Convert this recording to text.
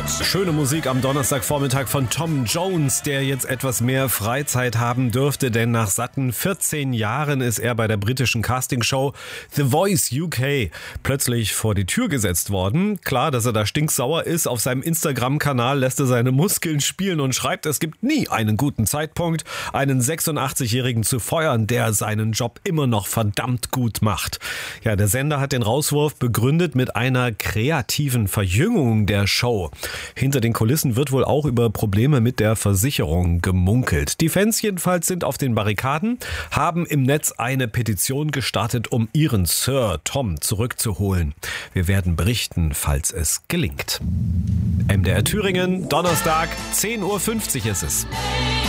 Schöne Musik am Donnerstagvormittag von Tom Jones, der jetzt etwas mehr Freizeit haben dürfte, denn nach satten 14 Jahren ist er bei der britischen Castingshow The Voice UK plötzlich vor die Tür gesetzt worden. Klar, dass er da stinksauer ist. Auf seinem Instagram-Kanal lässt er seine Muskeln spielen und schreibt, es gibt nie einen guten Zeitpunkt, einen 86-Jährigen zu feuern, der seinen Job immer noch verdammt gut macht. Ja, der Sender hat den Rauswurf begründet mit einer kreativen Verjüngung der Show. Hinter den Kulissen wird wohl auch über Probleme mit der Versicherung gemunkelt. Die Fans jedenfalls sind auf den Barrikaden, haben im Netz eine Petition gestartet, um ihren Sir Tom zurückzuholen. Wir werden berichten, falls es gelingt. MDR Thüringen, Donnerstag, 10.50 Uhr ist es.